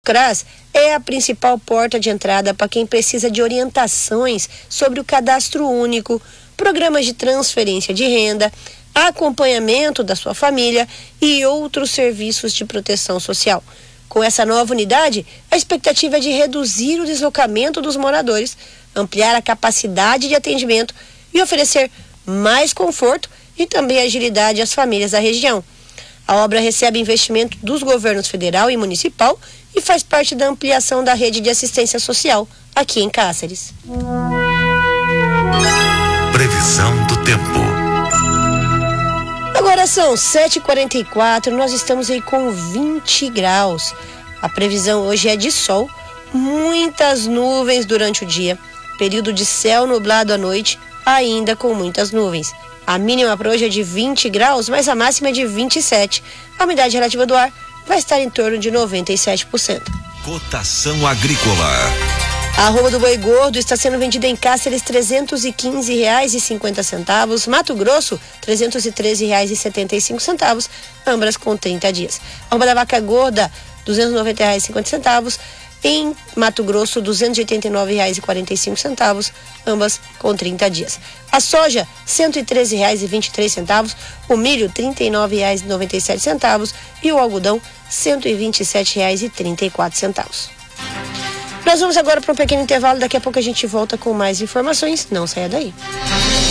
CRAS é a principal porta de entrada para quem precisa de orientações sobre o cadastro único, programas de transferência de renda, acompanhamento da sua família e outros serviços de proteção social. Com essa nova unidade, a expectativa é de reduzir o deslocamento dos moradores, ampliar a capacidade de atendimento e oferecer mais conforto e também agilidade às famílias da região. A obra recebe investimento dos governos federal e municipal e faz parte da ampliação da rede de assistência social aqui em Cáceres. Previsão do tempo. Agora são 7h44, nós estamos aí com 20 graus. A previsão hoje é de sol, muitas nuvens durante o dia, período de céu nublado à noite, ainda com muitas nuvens. A mínima para hoje é de 20 graus, mas a máxima é de 27. A umidade relativa do ar vai estar em torno de 97%. Cotação agrícola. A arroba do boi gordo está sendo vendida em Cáceres R$ 315,50. Mato Grosso, R$ 313,75, ambas com 30 dias. A arroba da vaca gorda, R$ 290,50. Em Mato Grosso, R$ 289,45, ambas com 30 dias. A soja, R$ 113,23. O milho, R$ 39,97. E o algodão, R$ 127,34. Nós vamos agora para um pequeno intervalo. Daqui a pouco a gente volta com mais informações. Não saia daí.